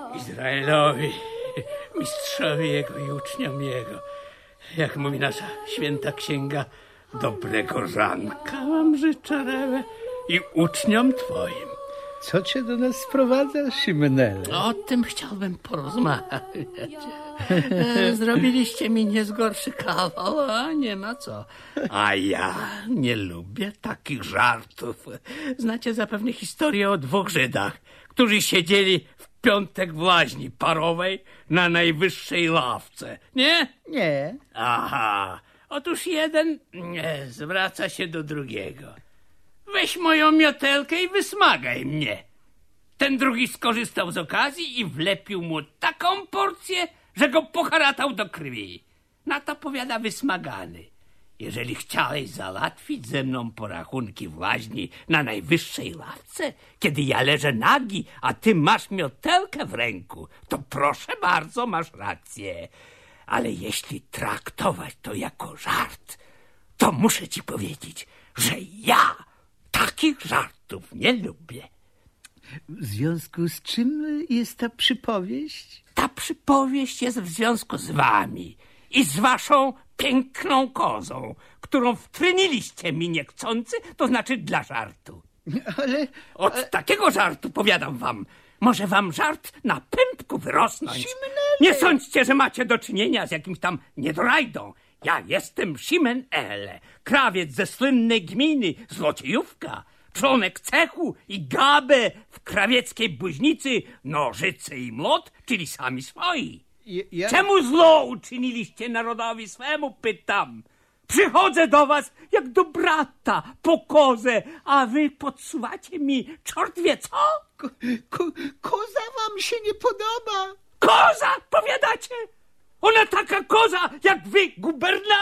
Izraelowi, mistrzowi jego i uczniom jego. Jak mówi nasza święta księga, dobrego ranka wam życzę, Rewe, i uczniom twoim. Co cię do nas sprowadza, Simenele? O tym chciałbym porozmawiać. Zrobiliście mi nie z gorszy kawał, a nie ma co. A ja nie lubię takich żartów. Znacie zapewne historię o 2 Żydach, którzy siedzieli w piątek w łaźni parowej na najwyższej ławce. Nie? Nie. Aha. Otóż jeden zwraca się do drugiego. Weź moją miotelkę i wysmagaj mnie. Ten drugi skorzystał z okazji i wlepił mu taką porcję, że go poharatał do krwi. Na to powiada wysmagany. Jeżeli chciałeś załatwić ze mną porachunki w łaźni na najwyższej ławce, kiedy ja leżę nagi, a ty masz miotelkę w ręku, to proszę bardzo, masz rację. Ale jeśli traktować to jako żart, to muszę ci powiedzieć, że ja takich żartów nie lubię. W związku z czym jest ta przypowieść? Ta przypowieść jest w związku z wami i z waszą piękną kozą, którą wtryniliście mi niechcący, to znaczy dla żartu. Ale... Od takiego żartu, powiadam wam, może wam żart na pępku wyrosnąć. Simenele! Nie sądźcie, że macie do czynienia z jakimś tam niedorajdą. Ja jestem Simenele, krawiec ze słynnej gminy Złociejówka, członek cechu i gabę w krawieckiej buźnicy Nożyce i Młot, czyli sami swoi. Czemu zło uczyniliście narodowi swemu, pytam? Przychodzę do was jak do brata po kozę, a wy podsuwacie mi czort wie co? Koza wam się nie podoba. Koza, powiadacie? Ona taka koza jak wy, gubernator.